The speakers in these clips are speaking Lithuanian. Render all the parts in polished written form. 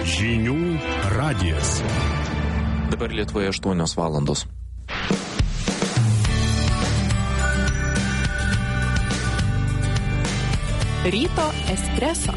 Žinių radijas. Dabar Lietuvoje 8 valandos. Ryto espreso.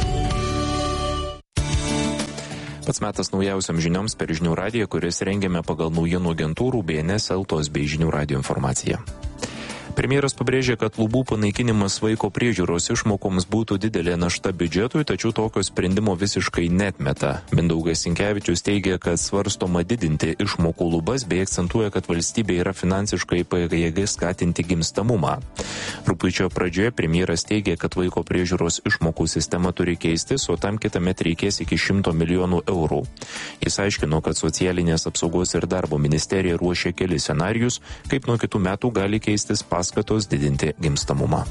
Pats metas naujausiam žinioms per Žinių radiją, kuris rengiame pagal naujienų agentūrų BNS, Eltos bei Žinių radijo informaciją. Premjeras pabrėžė, kad lubų panaikinimas vaiko priežiūros išmokoms būtų didelė našta biudžetui, tačiau tokio sprendimo visiškai neatmeta. Mindaugas Sinkevičius teigia, kad svarstoma didinti išmokų lubas bei akcentuoja, kad valstybė yra finansiškai pajėgi skatinti gimstamumą. Rugpjūčio pradžioje premjeras teigia, kad vaiko priežiūros išmokų sistema turi keistis, o tam kitąmet reikės iki 100 milijonų eurų. Jis aiškino, kad socialinės apsaugos ir darbo ministerija ruošia kelis scenarijus, kaip nuo kitų metų gali keistis paskatos didinti gimstamumą.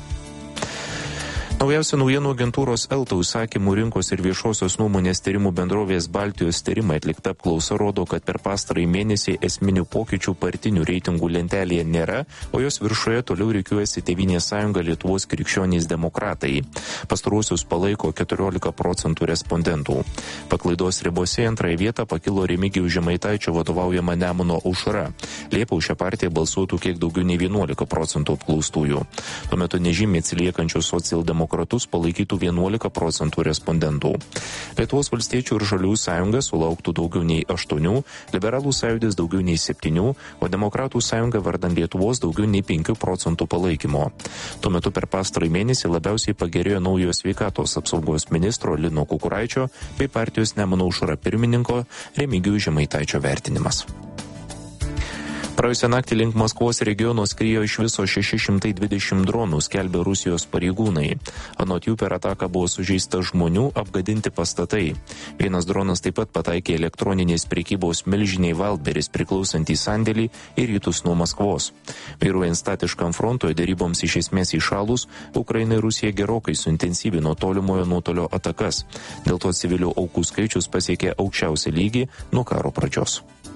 Naujausia naujienų agentūros Elta užsakymų rinkos ir viešosios nuomonės tyrimų bendrovės Baltijos tyrimai atlikta apklausa rodo, kad per pastarąjį mėnesį esminių pokyčių partinių reitingų lentelėje nėra, o jos viršuje toliau rikiuojasi Tėvynės sąjunga Lietuvos krikščionys demokratai. Pastaruosius palaiko 14% respondentų. Paklaidos ribose antrąją vietą pakilo Remigijaus Žemaitaičio vadovaujama Nemuno aušra. Liepą už šią partiją balsuotų kiek daugiau nei 11% apklaustųjų. Tuo metu nežymiai atsiliekančių socialdemokratų palaikytų 11% respondentų. Lietuvos valstiečių ir žaliųjų sąjunga sulauktų daugiau nei 8, liberalų sąjūdis daugiau nei 7, o demokratų sąjunga vardan Lietuvos daugiau nei 5% palaikymo. Tuo metu per pastarąjį mėnesį labiausiai pagerėjo naujo sveikatos apsaugos ministro Lino Kukuraičio bei partijos Nemuno aušra pirmininko Remigijaus Žemaitaičio vertinimas. Praėjusią naktį link Maskvos regiono skriejo iš viso 620 dronų, skelbė Rusijos pareigūnai. Anot jų per ataką buvo sužeista žmonių, apgadinti pastatai. Vienas dronas taip pat pataikė elektroninės prekybos milžiniai Wildberries priklausantį sandėlį į rytus nuo Maskvos. Vairuojant statiškam frontoje deryboms iš esmės įšalus, Ukraina ir Rusija gerokai suintensyvino tolimojo nuotolio atakas. Dėl to civilių aukų skaičius pasiekė aukščiausią lygį nuo karo pradžios.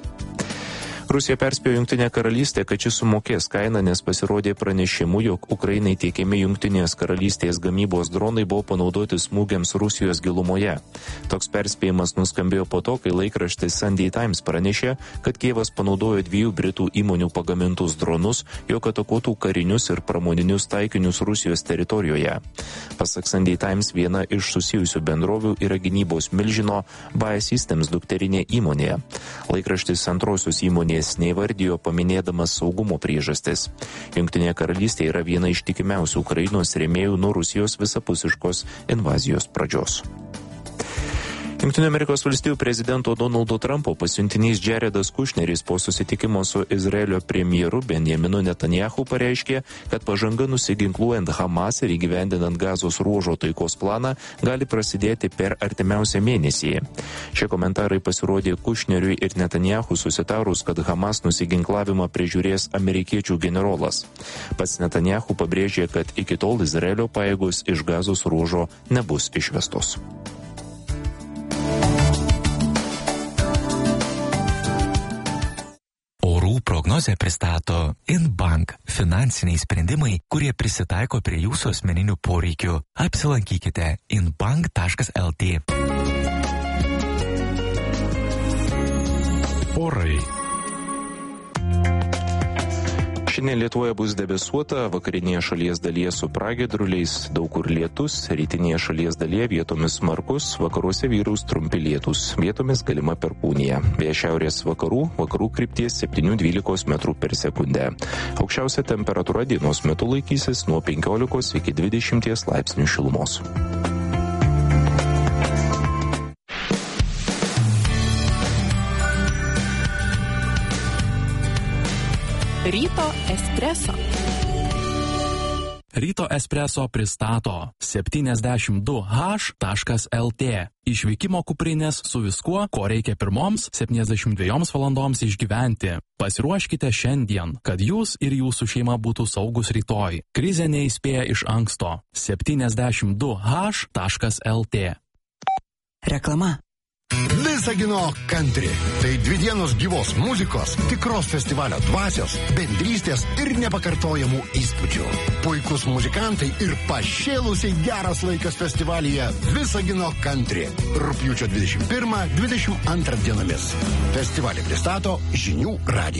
Rusija perspėjo Jungtinę karalystę, kad šis sumokės kainą, nes pasirodė pranešimų, jog Ukrainai tiekiami Jungtinės karalystės gamybos dronai buvo panaudoti smūgiams Rusijos gilumoje. Toks perspėjimas nuskambėjo po to, kai laikraštis Sunday Times pranešė, kad Kijevas panaudojo 2 britų įmonių pagamintus dronus, jog atakuotų karinius ir pramoninius taikinius Rusijos teritorijoje. Pasak Sunday Times, viena iš susijusių bendrovių yra gynybos milžino BAE Systems dukterinė įmonė. Laikraštis antrosios įmonės neįvardijo, paminėdamas saugumo priežastis. Jungtinė karalystė yra viena iš tikimiausių Ukrainos rėmėjų nuo Rusijos visapusiškos invazijos pradžios. Jungtinių Amerikos valstijų prezidento Donaldo Trumpo pasiuntinys Jaredas Kušneris po susitikimo su Izraelio premjeru Benjaminu Netanyahu pareiškė, kad pažanga nusiginkluojant Hamas ir įgyvendinant Gazos ruožo taikos planą gali prasidėti per artimiausią mėnesį. Šie komentarai pasirodė Kušneriui ir Netanyahu susitarus, kad Hamas nusiginklavimą prižiūrės amerikiečių generolas. Pats Netanyahu pabrėžė, kad iki tol Izraelio pajėgos iš Gazos ruožo nebus išvestos. Prognozę pristato InBank – finansiniai sprendimai, kurie prisitaiko prie jūsų asmeninių poreikių. Apsilankykite inbank.lt. Orai. Šiandien Lietuvoje bus debesuota, vakarinėje šalies dalyje su pragiedruliais, daug kur lietus, rytinėje šalies dalyje vietomis smarkus, vakaruose vyraus trumpi lietus, vietomis galima perkūnija. Vėjas šiaurės vakarų krypties 7-12 metrų per sekundę. Aukščiausia temperatūra dienos metu laikysis nuo 15 iki 20 laipsnių šilumos. Ryto espreso. Ryto espreso pristato 72h.lt. Išvykimo kuprinės su viskuo, ko reikia pirmoms 72 valandoms išgyventi. Pasiruoškite šiandien, kad jūs ir jūsų šeima būtų saugus rytoj. Krizė neįspėja iš anksto. 72h.lt. Reklama. This Visagino country. Tai 2 dienos gyvos muzikos, tikros festivalio dvasios, bendrystės ir nepakartojamų įspūdžių. Puikus muzikantai ir pašėlusiai geras laikas festivalyje Visagino country. Rugpjūčio 21-22 dienomis. Festivalį pristato Žinių radijas.